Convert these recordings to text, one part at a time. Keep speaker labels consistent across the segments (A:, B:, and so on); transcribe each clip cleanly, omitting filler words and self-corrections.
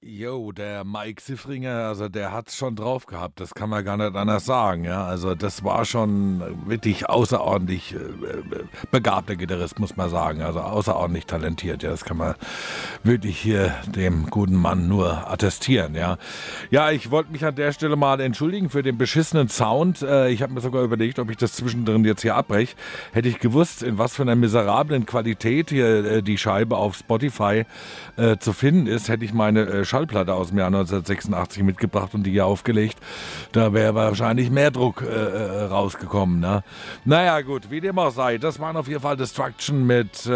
A: Jo, der Mike Siffringer, also der hat's schon drauf gehabt, das kann man gar nicht anders sagen, ja. Also das war schon wirklich außerordentlich begabter Gitarrist, muss man sagen. Also außerordentlich talentiert, ja. Das kann man wirklich hier dem guten Mann nur attestieren, ja. Ja, ich wollte mich an der Stelle mal entschuldigen für den beschissenen Sound. Ich habe mir sogar überlegt, ob ich das zwischendrin jetzt hier abbreche. Hätte ich gewusst, in was für einer miserablen Qualität hier die Scheibe auf Spotify zu finden ist, hätte ich meine Schallplatte aus dem Jahr 1986 mitgebracht und die hier aufgelegt. Da wäre wahrscheinlich mehr Druck rausgekommen. Ne? Naja gut, wie dem auch sei. Das waren auf jeden Fall Destruction mit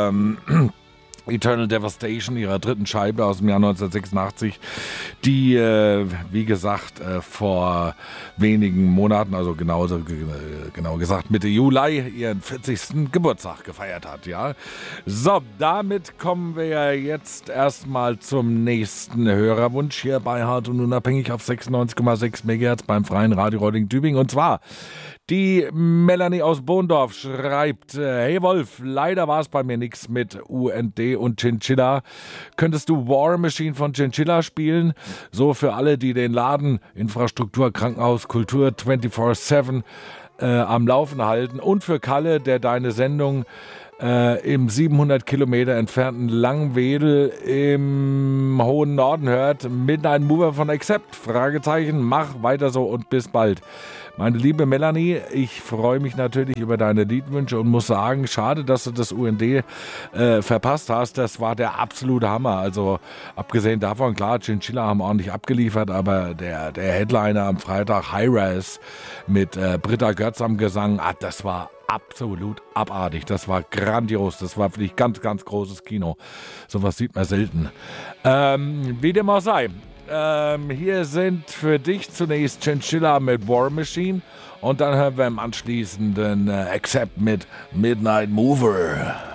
A: Eternal Devastation, ihrer dritten Scheibe aus dem Jahr 1986, die, wie gesagt, vor wenigen Monaten, also genau gesagt Mitte Juli, ihren 40. Geburtstag gefeiert hat, ja. So, damit kommen wir ja jetzt erstmal zum nächsten Hörerwunsch hier bei Hart und Unabhängig auf 96,6 MHz beim Freien Radio Roding Tübingen, und zwar die Melanie aus Bohndorf schreibt: Hey Wolf, leider war es bei mir nichts mit UND und Chinchilla. Könntest du War Machine von Chinchilla spielen? So für alle, die den Laden, Infrastruktur, Krankenhaus, Kultur 24/7 am Laufen halten, und für Kalle, der deine Sendung im 700 Kilometer entfernten Langwedel im hohen Norden hört. Midnight Mover von Accept? Fragezeichen. Mach weiter so und bis bald. Meine liebe Melanie, ich freue mich natürlich über deine Liedwünsche und muss sagen, schade, dass du das UND verpasst hast. Das war der absolute Hammer. Also abgesehen davon, klar, Chinchilla haben ordentlich abgeliefert, aber der Headliner am Freitag, Hi-Res mit Britta Götz am Gesang, das war absolut abartig. Das war grandios. Das war wirklich ganz, ganz großes Kino. Sowas sieht man selten. Wie dem auch sei. Hier sind für dich zunächst Chinchilla mit War Machine und dann hören wir im anschließenden Accept mit Midnight Mover.